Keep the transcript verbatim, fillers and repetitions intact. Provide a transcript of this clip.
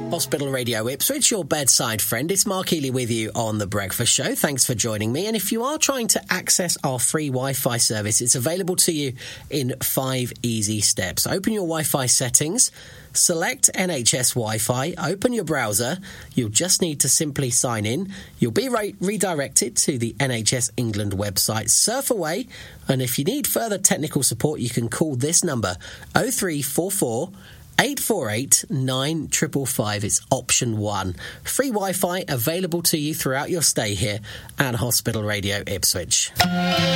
Hospital Radio Ipswich, your bedside friend. It's Mark Healy with you on The Breakfast Show. Thanks for joining me. And if you are trying to access our free Wi-Fi service, it's available to you in five easy steps. Open your Wi-Fi settings, select N H S Wi-Fi, open your browser. You'll just need to simply sign in. You'll be re- redirected to the N H S England website. Surf away, and if you need further technical support, you can call this number, oh three four four eight four eight nine five five five. It's option one. Free Wi-Fi available to you throughout your stay here at Hospital Radio Ipswich.